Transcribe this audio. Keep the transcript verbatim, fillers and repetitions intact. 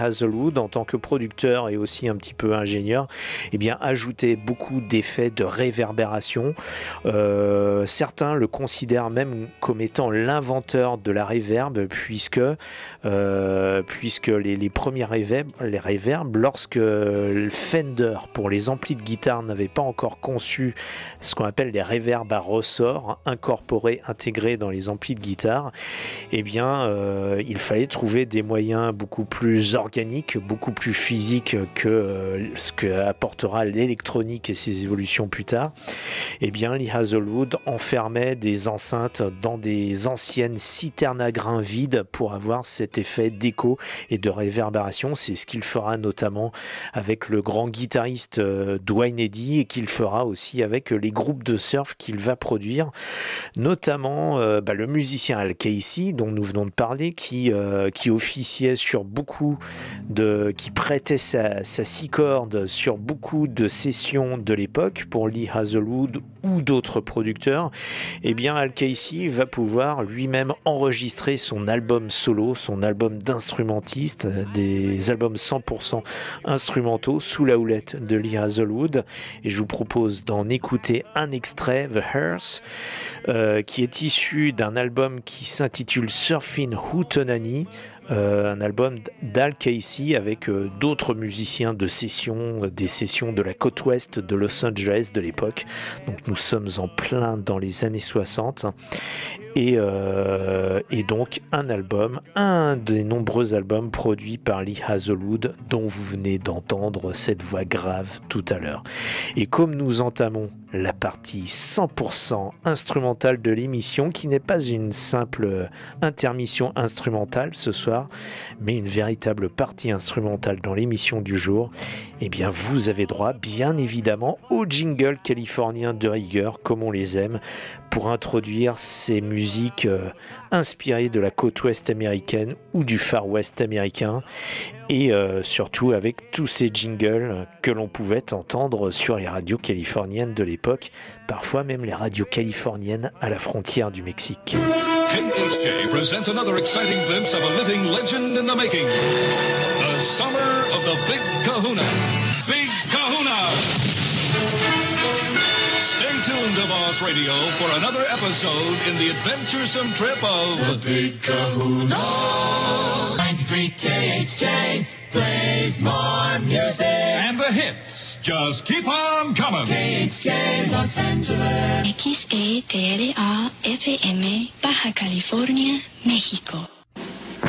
Hazelwood, en tant que producteur et aussi un petit peu ingénieur, eh bien, ajoutait beaucoup d'effets de réverbération. Euh, certains le considèrent même comme étant l'inventeur de la reverb, puisque, euh, puisque les, les premiers reverbs, les reverbs, lorsque Fender, pour les amplis de guitare, n'avait pas encore conçu ce qu'on appelle les reverbs à ressort, hein, incorporés, intégrés dans les amplis de guitare, eh bien, euh, il fallait trouver des moyens beaucoup plus organiques, beaucoup plus physique que euh, ce que apportera l'électronique et ses évolutions plus tard. Eh bien, Lee Hazelwood enfermait des enceintes dans des anciennes citernes à grains vides pour avoir cet effet d'écho et de réverbération. C'est ce qu'il fera notamment avec le grand guitariste euh, Duane Eddy, et qu'il fera aussi avec les groupes de surf qu'il va produire, notamment euh, bah, le musicien Al Casey dont nous venons de parler, qui, euh, qui officiait sur beaucoup De, qui prêtait sa, sa six cordes sur beaucoup de sessions de l'époque pour Lee Hazelwood ou d'autres producteurs. Eh bien, Al Casey va pouvoir lui-même enregistrer son album solo, son album d'instrumentiste, des albums cent pour cent instrumentaux sous la houlette de Lee Hazelwood. Et je vous propose d'en écouter un extrait, The Hearse, euh, qui est issu d'un album qui s'intitule Surfin' Hootenanny, Euh, un album d'Al Casey avec euh, d'autres musiciens de session, euh, des sessions de la côte ouest de Los Angeles de l'époque. Donc nous sommes en plein dans les années soixante. Et, euh, et donc un album, un des nombreux albums produits par Lee Hazelwood, dont vous venez d'entendre cette voix grave tout à l'heure. Et comme nous entamons la partie cent pour cent instrumentale de l'émission, qui n'est pas une simple intermission instrumentale ce soir, mais une véritable partie instrumentale dans l'émission du jour, eh bien vous avez droit bien évidemment au jingle californien de rigueur, comme on les aime, pour introduire ces musiques euh, inspirées de la côte ouest américaine ou du Far West américain, et euh, surtout avec tous ces jingles que l'on pouvait entendre sur les radios californiennes de l'époque, parfois même les radios californiennes à la frontière du Mexique. K H J presents another exciting glimpse of a living legend in the making. The summer of the Big Kahuna. Big Kahuna! Stay tuned to Boss Radio for another episode in the adventuresome trip of the Big Kahuna. ninety-three K H J plays more music. And the hits just keep on coming. K H J Los Angeles. X E T R A F M, Baja California, México.